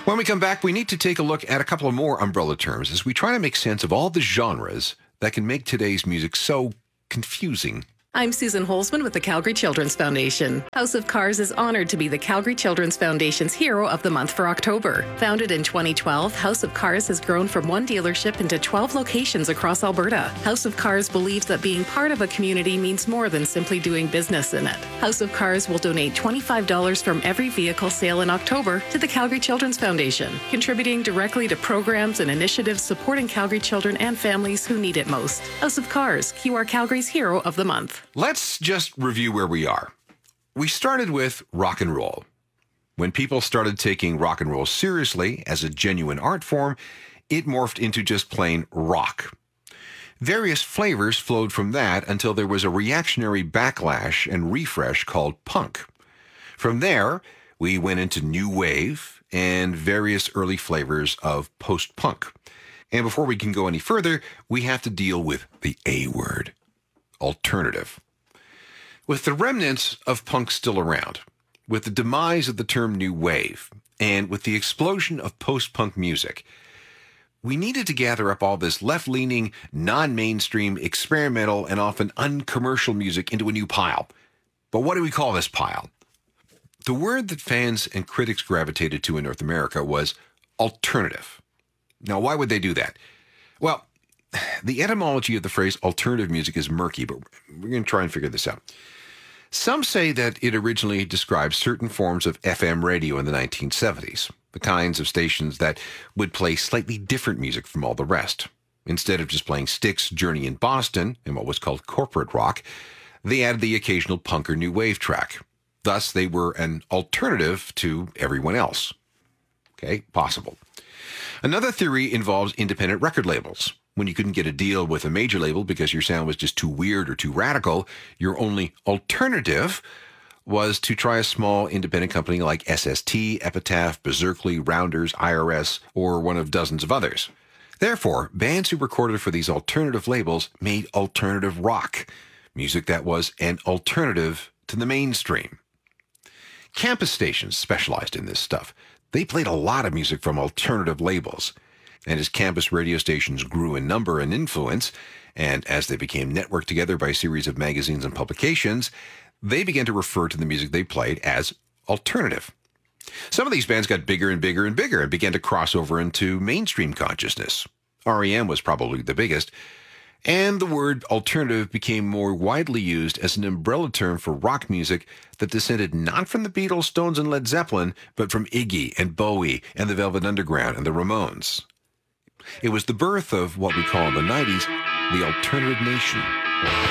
When we come back, we need to take a look at a couple of more umbrella terms as we try to make sense of all the genres that can make today's music so confusing. I'm Susan Holzman with the Calgary Children's Foundation. House of Cars is honored to be the Calgary Children's Foundation's Hero of the Month for October. Founded in 2012, House of Cars has grown from one dealership into 12 locations across Alberta. House of Cars believes that being part of a community means more than simply doing business in it. House of Cars will donate $25 from every vehicle sale in October to the Calgary Children's Foundation, contributing directly to programs and initiatives supporting Calgary children and families who need it most. House of Cars, QR Calgary's Hero of the Month. Let's just review where we are. We started with rock and roll. When people started taking rock and roll seriously as a genuine art form, it morphed into just plain rock. Various flavors flowed from that until there was a reactionary backlash and refresh called punk. From there, we went into new wave and various early flavors of post-punk. And before we can go any further, we have to deal with the A word, alternative. With the remnants of punk still around, with the demise of the term new wave, and with the explosion of post-punk music, we needed to gather up all this left-leaning, non-mainstream, experimental, and often uncommercial music into a new pile. But what do we call this pile? The word that fans and critics gravitated to in North America was alternative. Now, why would they do that? Well, the etymology of the phrase alternative music is murky, but we're going to try and figure this out. Some say that it originally describes certain forms of FM radio in the 1970s, the kinds of stations that would play slightly different music from all the rest. Instead of just playing Styx, Journey in Boston, and what was called corporate rock, they added the occasional punk or new wave track. Thus, they were an alternative to everyone else. Okay, possible. Another theory involves independent record labels. When you couldn't get a deal with a major label because your sound was just too weird or too radical, your only alternative was to try a small independent company like SST, Epitaph, Berserkly, Rounders, IRS, or one of dozens of others. Therefore, bands who recorded for these alternative labels made alternative rock, music that was an alternative to the mainstream. Campus stations specialized in this stuff. They played a lot of music from alternative labels. And as campus radio stations grew in number and influence, and as they became networked together by a series of magazines and publications, they began to refer to the music they played as alternative. Some of these bands got bigger and bigger and bigger and began to cross over into mainstream consciousness. REM was probably the biggest, and the word alternative became more widely used as an umbrella term for rock music that descended not from the Beatles, Stones, and Led Zeppelin, but from Iggy and Bowie and the Velvet Underground and the Ramones. It was the birth of what we call in the 90s the alternative nation.